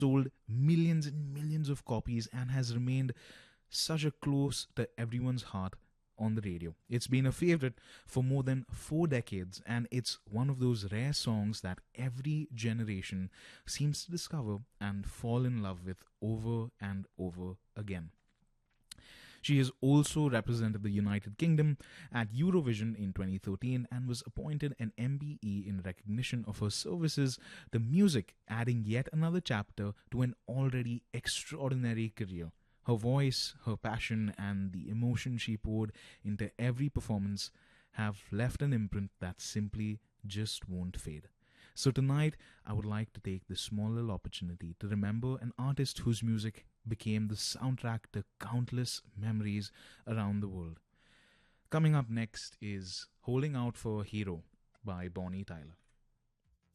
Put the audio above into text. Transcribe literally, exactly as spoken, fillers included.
sold millions and millions of copies and has remained such a close to everyone's heart on the radio. It's been a favorite for more than four decades, and it's one of those rare songs that every generation seems to discover and fall in love with over and over again. She has also represented the United Kingdom at Eurovision in twenty thirteen and was appointed an M B E in recognition of her services to music, adding yet another chapter to an already extraordinary career. Her voice, her passion, and the emotion she poured into every performance have left an imprint that simply just won't fade. So tonight, I would like to take this small little opportunity to remember an artist whose music became the soundtrack to countless memories around the world. Coming up next is Holding Out for a Hero by Bonnie Tyler.